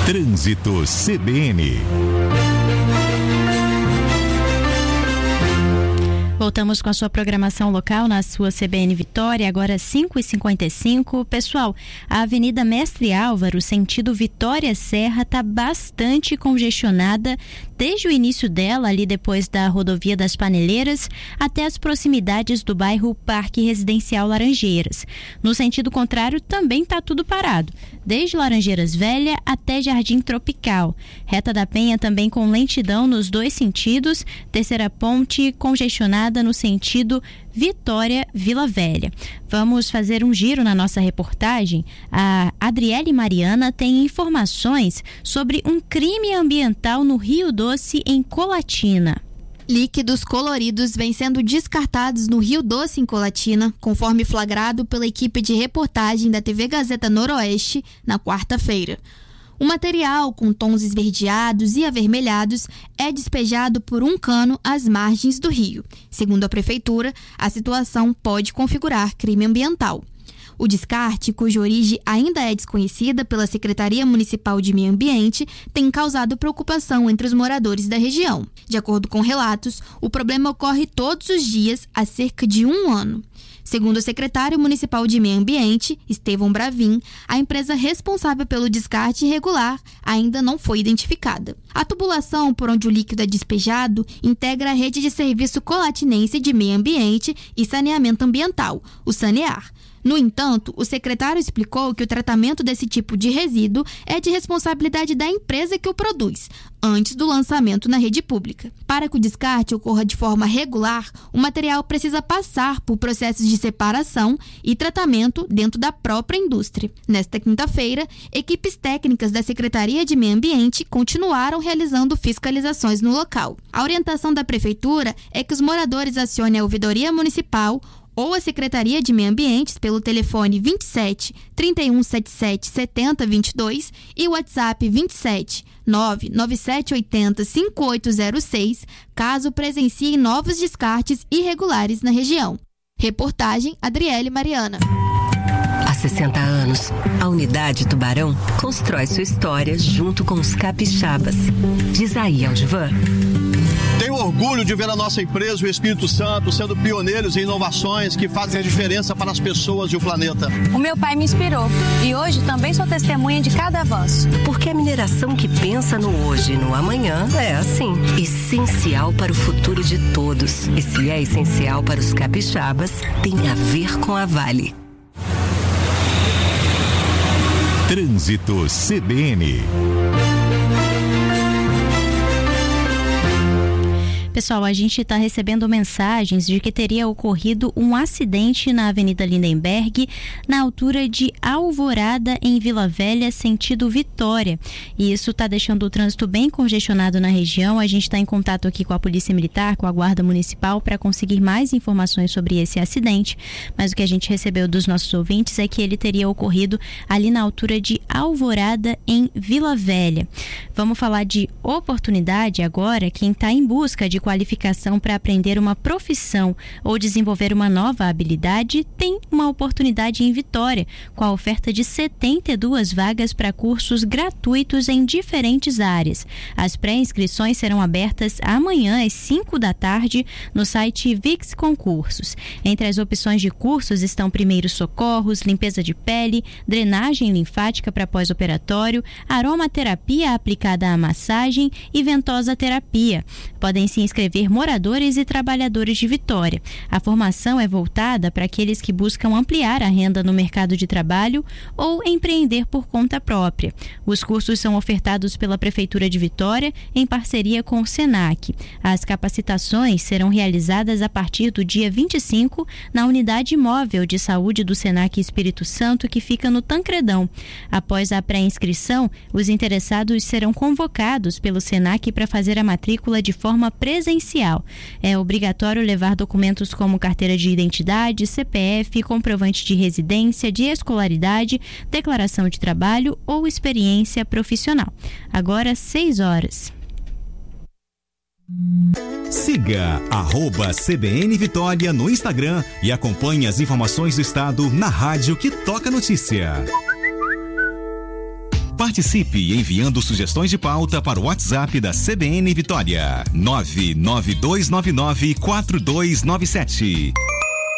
Trânsito CBN. Voltamos com a sua programação local na sua CBN Vitória, agora 5h55. Pessoal, a Avenida Mestre Álvaro, sentido Vitória Serra, está bastante congestionada desde o início dela, ali depois da rodovia das Paneleiras, até as proximidades do bairro Parque Residencial Laranjeiras. No sentido contrário, também está tudo parado, desde Laranjeiras Velha até Jardim Tropical. Reta da Penha também com lentidão nos dois sentidos, Terceira Ponte congestionada no sentido Vitória-Vila Velha. Vamos fazer um giro na nossa reportagem. A Adriele Mariana tem informações sobre um crime ambiental no Rio Doce, em Colatina. Líquidos coloridos vêm sendo descartados no Rio Doce, em Colatina, conforme flagrado pela equipe de reportagem da TV Gazeta Noroeste na quarta-feira. O material, com tons esverdeados e avermelhados, é despejado por um cano às margens do rio. Segundo a prefeitura, a situação pode configurar crime ambiental. O descarte, cuja origem ainda é desconhecida pela Secretaria Municipal de Meio Ambiente, tem causado preocupação entre os moradores da região. De acordo com relatos, o problema ocorre todos os dias há cerca de um ano. Segundo o secretário municipal de Meio Ambiente, Estevão Bravin, a empresa responsável pelo descarte irregular ainda não foi identificada. A tubulação por onde o líquido é despejado integra a rede de serviço colatinense de meio ambiente e saneamento ambiental, o SANEAR. No entanto, o secretário explicou que o tratamento desse tipo de resíduo é de responsabilidade da empresa que o produz, antes do lançamento na rede pública. Para que o descarte ocorra de forma regular, o material precisa passar por processos de separação e tratamento dentro da própria indústria. Nesta quinta-feira, equipes técnicas da Secretaria de Meio Ambiente continuaram realizando fiscalizações no local. A orientação da Prefeitura é que os moradores acionem a Ouvidoria Municipal ou a Secretaria de Meio Ambiente pelo telefone 27 3177 7022 e o WhatsApp 27 99780 5806, caso presenciem novos descartes irregulares na região. Reportagem Adriele Mariana. Há 60 anos, a Unidade Tubarão constrói sua história junto com os capixabas. Diz aí, Aldivan. Tenho orgulho de ver a nossa empresa, o Espírito Santo, sendo pioneiros em inovações que fazem a diferença para as pessoas e o planeta. O meu pai me inspirou e hoje também sou testemunha de cada avanço. Porque a mineração que pensa no hoje e no amanhã é assim, essencial para o futuro de todos. E se é essencial para os capixabas, tem a ver com a Vale. Trânsito CBN. Pessoal, a gente está recebendo mensagens de que teria ocorrido um acidente na Avenida Lindenberg, na altura de Alvorada, em Vila Velha, sentido Vitória. E isso está deixando o trânsito bem congestionado na região. A gente está em contato aqui com a Polícia Militar, com a Guarda Municipal, para conseguir mais informações sobre esse acidente. Mas o que a gente recebeu dos nossos ouvintes é que ele teria ocorrido ali na altura de Alvorada, em Vila Velha. Vamos falar de oportunidade agora. Quem está em busca de qualificação para aprender uma profissão ou desenvolver uma nova habilidade, tem uma oportunidade em Vitória, com a oferta de 72 vagas para cursos gratuitos em diferentes áreas. As pré-inscrições serão abertas amanhã às 5 da tarde no site VIX Concursos. Entre as opções de cursos estão primeiros socorros, limpeza de pele, drenagem linfática para pós-operatório, aromaterapia aplicada à massagem e ventosa terapia. Podem se inscrever moradores e trabalhadores de Vitória. A formação é voltada para aqueles que buscam ampliar a renda no mercado de trabalho ou empreender por conta própria. Os cursos são ofertados pela Prefeitura de Vitória em parceria com o SENAC. As capacitações serão realizadas a partir do dia 25 na Unidade Móvel de Saúde do SENAC Espírito Santo, que fica no Tancredão. Após a pré-inscrição, os interessados serão convocados pelo SENAC para fazer a matrícula de forma presencial. É obrigatório levar documentos como carteira de identidade, CPF, comprovante de residência, de escolaridade, declaração de trabalho ou experiência profissional. Agora, 6 horas. Siga @CBN Vitória no Instagram e acompanhe as informações do estado na rádio que toca notícia. Participe enviando sugestões de pauta para o WhatsApp da CBN Vitória. 992994297.